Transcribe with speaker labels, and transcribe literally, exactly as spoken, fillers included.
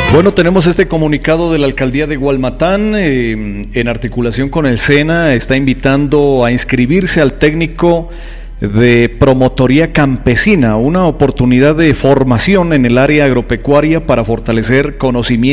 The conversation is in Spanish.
Speaker 1: Bueno, tenemos este comunicado de la Alcaldía de Gualmatán, eh, en articulación con el SENA, está invitando a inscribirse al técnico de promotoría campesina, una oportunidad de formación en el área agropecuaria para fortalecer conocimientos